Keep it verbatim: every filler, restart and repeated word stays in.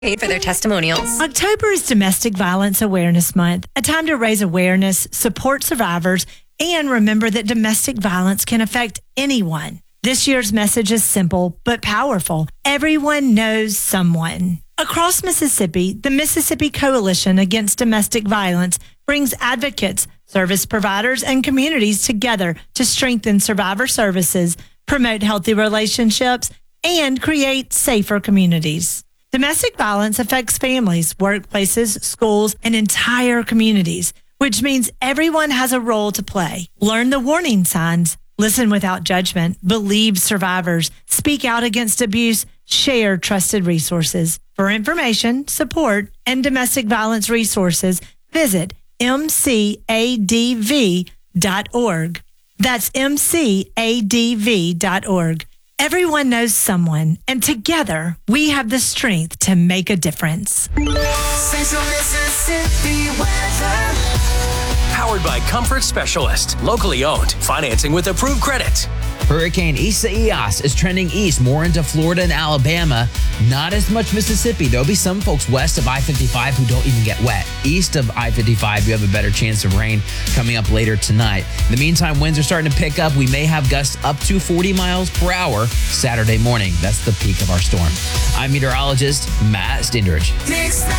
paid for their testimonials. October is Domestic Violence Awareness Month, a time to raise awareness, support survivors, and remember that domestic violence can affect anyone. This year's message is simple but powerful. Everyone knows someone. Across Mississippi, the Mississippi Coalition Against Domestic Violence brings advocates, service providers, and communities together to strengthen survivor services, promote healthy relationships, and create safer communities. Domestic violence affects families, workplaces, schools, and entire communities, which means everyone has a role to play. Learn the warning signs, listen without judgment, believe survivors, speak out against abuse, share trusted resources. For information, support, and domestic violence resources, visit m c a d v dot org. That's m c a d v dot org. Everyone knows someone, and together we have the strength to make a difference. Central Mississippi weather. Powered by Comfort Specialist. Locally owned. Financing with approved credit. Hurricane Isaias is trending east, more into Florida and Alabama. Not as much Mississippi. There'll be some folks west of I fifty-five who don't even get wet. East of I fifty-five, you have a better chance of rain coming up later tonight. In the meantime, winds are starting to pick up. We may have gusts up to forty miles per hour Saturday morning. That's the peak of our storm. I'm meteorologist Matt Stindridge. Mix